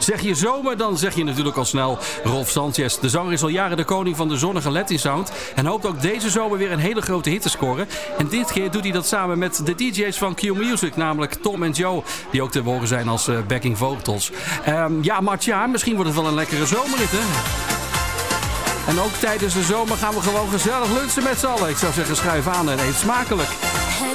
Zeg je zomer, dan zeg je natuurlijk al snel Rolf Sanchez. De zanger is al jaren de koning van de zonnige Latin sound en hoopt ook deze zomer weer een hele grote hit te scoren. En dit keer doet hij dat samen met de DJ's van Q Music, namelijk Tom en Joe, die ook te horen zijn als backing vocals. Maar tja, misschien wordt het wel een lekkere zomerrit, hè? En ook tijdens de zomer gaan we gewoon gezellig lunchen met z'n allen. Ik zou zeggen, schuif aan en eet smakelijk.